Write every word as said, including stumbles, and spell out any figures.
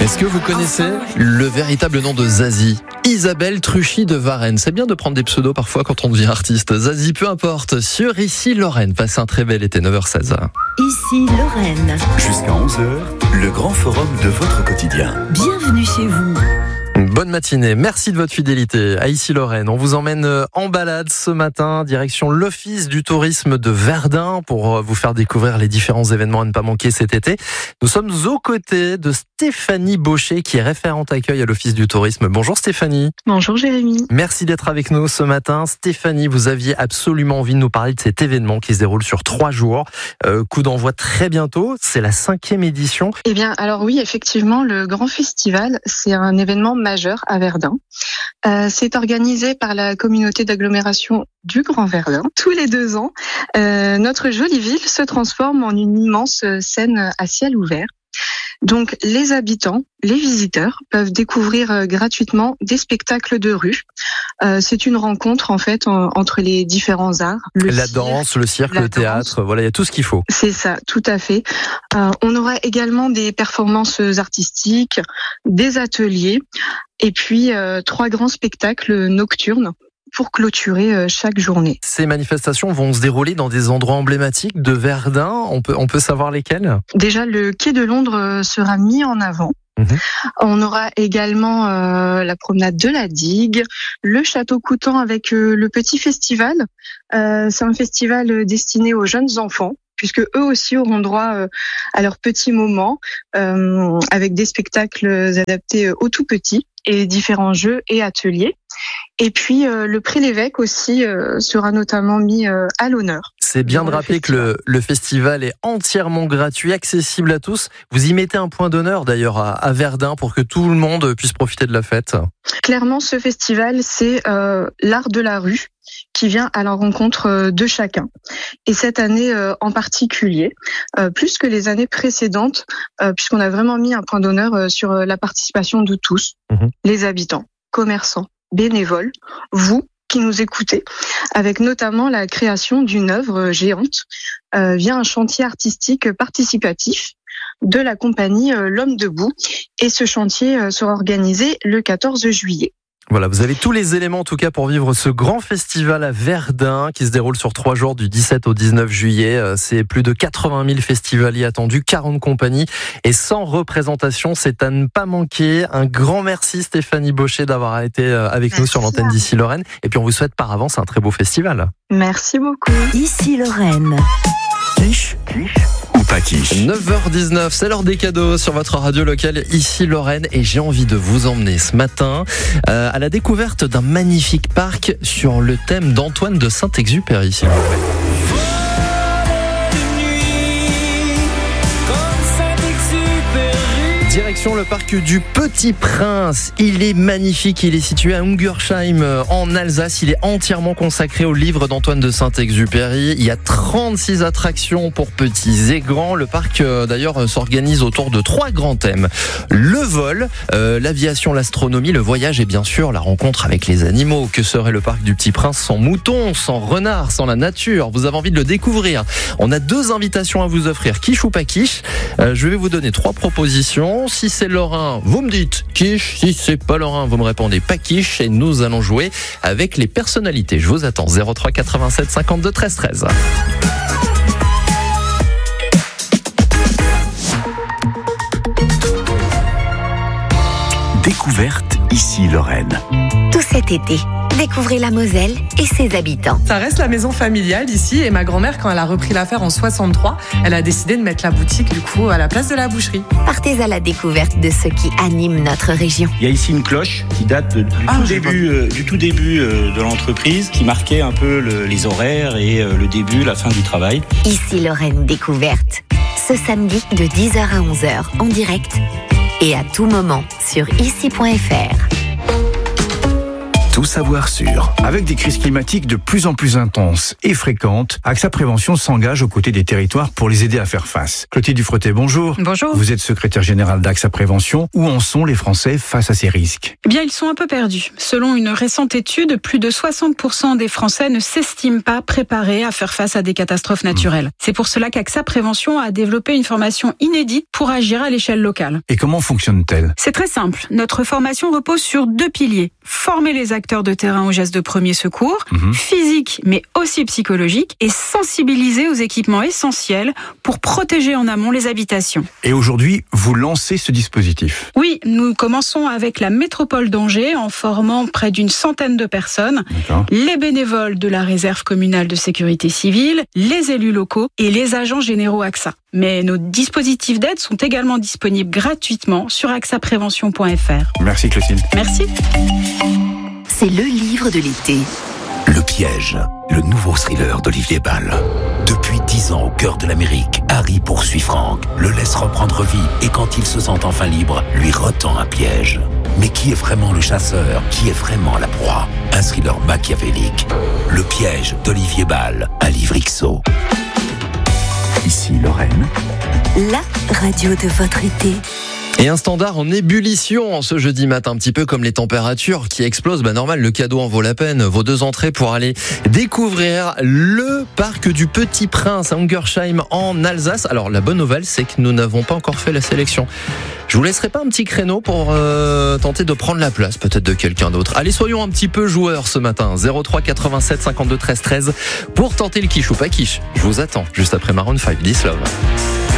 Est-ce que vous connaissez le véritable nom de Zazie ? Isabelle Truchy de Varennes. C'est bien de prendre des pseudos parfois quand on devient artiste. Zazie, peu importe, sur Ici Lorraine. Passez un très bel été, neuf heures seize. Ici Lorraine. Jusqu'à onze heures, le grand forum de votre quotidien. Bienvenue chez vous. Bonne matinée, merci de votre fidélité à Ici Lorraine. On vous emmène en balade ce matin, direction l'Office du tourisme de Verdun pour vous faire découvrir les différents événements à ne pas manquer cet été. Nous sommes aux côtés de Stéphanie Baucher qui est référente accueil à l'Office du tourisme. Bonjour Stéphanie. Bonjour Jérémy. Merci d'être avec nous ce matin. Stéphanie, vous aviez absolument envie de nous parler de cet événement qui se déroule sur trois jours. Euh, coup d'envoi très bientôt, c'est la cinquième édition. Eh bien, alors oui, effectivement, le Grand Festival, c'est un événement majeur à Verdun. Euh, c'est organisé par la communauté d'agglomération du Grand Verdun. Tous les deux ans, euh, notre jolie ville se transforme en une immense scène à ciel ouvert. Donc, les habitants, les visiteurs peuvent découvrir euh, gratuitement des spectacles de rue. Euh, c'est une rencontre, en fait, en, entre les différents arts. Le la cirque, danse, le cirque, le théâtre, danse. Voilà, il y a tout ce qu'il faut. C'est ça, tout à fait. Euh, on aura également des performances artistiques, des ateliers, et puis euh, trois grands spectacles nocturnes pour clôturer chaque journée. Ces manifestations vont se dérouler dans des endroits emblématiques de Verdun. On peut, on peut savoir lesquels ? Déjà, le quai de Londres sera mis en avant. Mmh. On aura également euh, la promenade de la Digue, le château Coutan avec euh, le petit festival. Euh, c'est un festival destiné aux jeunes enfants, puisque eux aussi auront droit euh, à leurs petits moments, euh, avec des spectacles adaptés aux tout petits et différents jeux et ateliers. Et puis euh, le prix Lévesque aussi euh, sera notamment mis euh, à l'honneur. C'est bien de rappeler que le, le festival est entièrement gratuit, accessible à tous. Vous y mettez un point d'honneur d'ailleurs à, à Verdun pour que tout le monde puisse profiter de la fête. Clairement, ce festival, c'est euh, l'art de la rue qui vient à la rencontre de chacun. Et cette année euh, en particulier, euh, plus que les années précédentes, euh, puisqu'on a vraiment mis un point d'honneur euh, sur la participation de tous, mmh. les habitants, commerçants, bénévoles, vous qui nous écoutez, avec notamment la création d'une œuvre géante euh, via un chantier artistique participatif de la compagnie euh, L'Homme Debout. Et ce chantier euh, sera organisé le quatorze juillet. Voilà, vous avez tous les éléments en tout cas pour vivre ce grand festival à Verdun qui se déroule sur trois jours du dix-sept au dix-neuf juillet. C'est plus de quatre-vingt mille festivaliers attendus, quarante compagnies et cent représentations. C'est à ne pas manquer. Un grand merci Stéphanie Baucher d'avoir été avec merci nous sur l'antenne d'Ici Lorraine. Et puis on vous souhaite par avance un très beau festival. Merci beaucoup. Ici Lorraine. Quiche, quiche ou pas quiche. neuf heures dix-neuf, c'est l'heure des cadeaux sur votre radio locale Ici Lorraine et j'ai envie de vous emmener ce matin euh, à la découverte d'un magnifique parc sur le thème d'Antoine de Saint-Exupéry, s'il vous plaît. Direction le parc du Petit Prince. Il est magnifique, il est situé à Ungersheim en Alsace. Il est entièrement consacré au livre d'Antoine de Saint-Exupéry. Il y a trente-six attractions pour petits et grands. Le parc euh, d'ailleurs s'organise autour de trois grands thèmes. Le vol, euh, l'aviation, l'astronomie, le voyage et bien sûr la rencontre avec les animaux. Que serait le parc du Petit Prince sans moutons, sans renards, sans la nature ? Vous avez envie de le découvrir. On a deux invitations à vous offrir, quiche ou pas quiche. Euh, je vais vous donner trois propositions. Si c'est lorrain, vous me dites quiche. Si c'est pas lorrain, vous me répondez pas quiche. Et nous allons jouer avec les personnalités. Je vous attends. zéro trois quatre-vingt-sept cinquante-deux treize treize. Découverte Ici Lorraine. Tout cet été, découvrez la Moselle et ses habitants. Ça reste la maison familiale ici et ma grand-mère, quand elle a repris l'affaire en soixante-trois, elle a décidé de mettre la boutique du coup à la place de la boucherie. Partez à la découverte de ce qui anime notre région. Il y a ici une cloche qui date de, du, ah, tout début, euh, du tout début euh, de l'entreprise, qui marquait un peu le, les horaires et euh, le début, la fin du travail. Ici Lorraine découverte, ce samedi de dix heures à onze heures en direct et à tout moment sur ici point f r. Tout savoir sur. Avec des crises climatiques de plus en plus intenses et fréquentes, AXA Prévention s'engage aux côtés des territoires pour les aider à faire face. Clotilde Dufretet, bonjour. Bonjour. Vous êtes secrétaire générale d'AXA Prévention. Où en sont les Français face à ces risques ? Eh bien, ils sont un peu perdus. Selon une récente étude, plus de soixante pour cent des Français ne s'estiment pas préparés à faire face à des catastrophes naturelles. Mmh. C'est pour cela qu'AXA Prévention a développé une formation inédite pour agir à l'échelle locale. Et comment fonctionne-t-elle ? C'est très simple. Notre formation repose sur deux piliers. Former les acteurs de terrain aux gestes de premier secours, mmh. physiques mais aussi psychologiques, et sensibiliser aux équipements essentiels pour protéger en amont les habitations. Et aujourd'hui, vous lancez ce dispositif ? Oui, nous commençons avec la métropole d'Angers en formant près d'une centaine de personnes, D'accord. les bénévoles de la réserve communale de sécurité civile, les élus locaux et les agents généraux AXA. Mais nos dispositifs d'aide sont également disponibles gratuitement sur axa prévention point f r. Merci Clotilde. Merci. C'est le livre de l'été. Le piège, le nouveau thriller d'Olivier Bal. Depuis dix ans au cœur de l'Amérique, Harry poursuit Frank, le laisse reprendre vie et quand il se sent enfin libre, lui retend un piège. Mais qui est vraiment le chasseur ? Qui est vraiment la proie ? Un thriller machiavélique. Le piège d'Olivier Bal, un livre X O. Ici Lorraine. La radio de votre été. Et un standard en ébullition en ce jeudi matin, un petit peu comme les températures qui explosent. Bah normal, le cadeau en vaut la peine. Vos deux entrées pour aller découvrir le parc du Petit Prince à Ungersheim en Alsace. Alors la bonne nouvelle, c'est que nous n'avons pas encore fait la sélection. Je vous laisserai pas un petit créneau pour euh, tenter de prendre la place peut-être de quelqu'un d'autre. Allez, soyons un petit peu joueurs ce matin. zéro trois quatre-vingt-sept cinquante-deux treize treize pour tenter le quiche ou pas quiche. Je vous attends juste après Maroon cinq, This Love.